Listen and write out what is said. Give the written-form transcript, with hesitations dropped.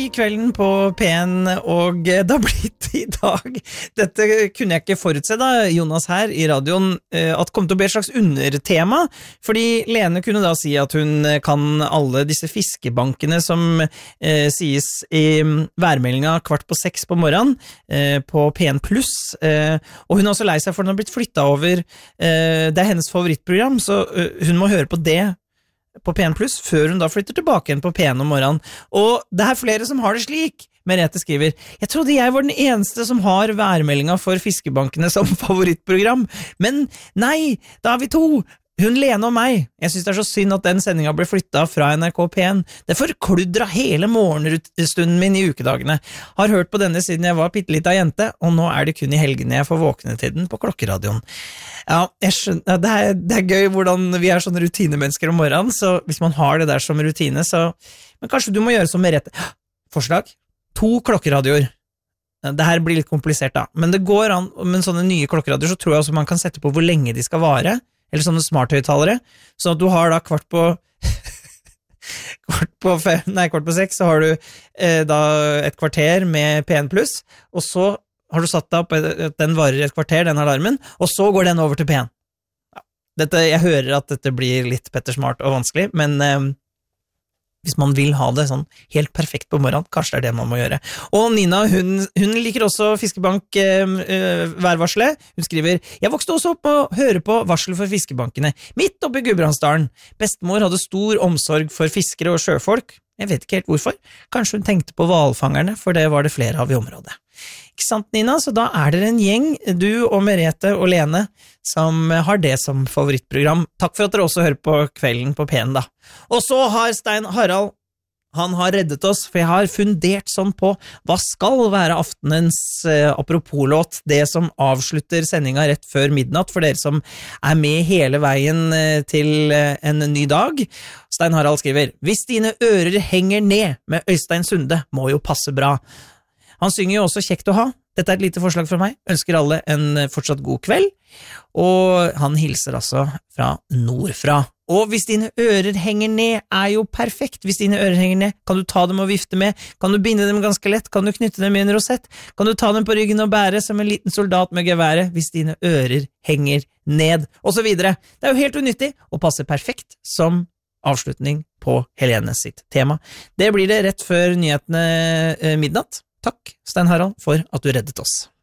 kvelden på P1, og det har blitt I dag. Dette kunne jeg ikke forutse da, Jonas her I radioen, at det kom til å bli et slags undertema, fordi Lene kunne da si at hun kan alle disse fiskebankene som sies I værmeldinga 5:15 på morgenen på P1+, og hun er også lei seg for den har blitt flyttet over, det hennes favorittprogram, så hun må høre på det på P1+, før hun da flytter tilbake igjen på P1 om morgenen. Og det er flere som har det slik. Merete skriver, jeg trodde jeg var den eneste som har værmeldinga for fiskebankene som favorittprogram, men nei, da er vi to. Hun Lene og meg. Jeg synes det så synd at den sendinga ble flyttet fra NRK P1. Det forkludret hele morgenstunden min I ukedagene. Har hørt på denne siden jeg var pittelita jente, og nå det kun I helgene jeg får våkne til den på klokkeradioen. Ja, jeg skjønner, det gøy hvordan vi sånne rutinemennesker om morgenen, så hvis man har det der som rutine, så... Men kanskje du må gjøre som Merete. Forslag? 2 klokkeradioer. Det her blir litt komplisert da, men det går an, med sånne nye klokkeradioer, så tror jeg også man kan sette på hvor lenge de skal vare, eller sånne smarthøyttalere, så at du har da 5:15, kvart på 6, så har du da et kvarter med P1+, og så har du satt deg opp at den varer et kvarter, den alarmen, og så går den over til P1. Ja. Jeg hører at dette blir litt Pettersmart og vanskelig, men hvis man vil ha det sånn helt perfekt på morgenen, kanskje det man må gjøre. Og Nina, hun liker også Fiskebank værvarselet. Hun skriver, jeg vokste også opp og høre på varsel for fiskebankene, midt oppe I Gudbrandsdalen. Bestemor hadde stor omsorg for fiskere og sjøfolk. Jeg vet ikke helt hvorfor. Kanskje hun tenkte på hvalfangerne, for det var det flere av I området. Ikke sant, Nina? Så da det en gjeng, du og Merete og Lene, som har det som favorittprogram. Takk for at dere også hører på kvelden på P1 da. Og så har Stein Harald, han har reddet oss, for jeg har fundert sånn på hva skal være aftenens apropos-låt, det som avslutter sendinga rett før midnatt, for dere som med hele veien til en ny dag. Stein Harald skriver, hvis dine ører henger ned med Øystein Sunde, må jo passe bra. Han synger jo også kjekt å ha. Dette et lite forslag fra meg. Ønsker alle en fortsatt god kveld. Og han hilser altså fra nordfra. Og hvis dine ører henger ned, jo perfekt. Hvis dine ører henger ned, kan du ta dem og vifte med. Kan du binde dem ganske lett? Kan du knytte dem I en rosett? Kan du ta dem på ryggen og bære som en liten soldat med geværet? Hvis dine ører henger ned, og så videre. Det jo helt unyttig, og passer perfekt som avslutning på Helene sitt tema. Det blir det rett før nyhetene midnatt. Takk, Stein Harald, for at du reddet oss.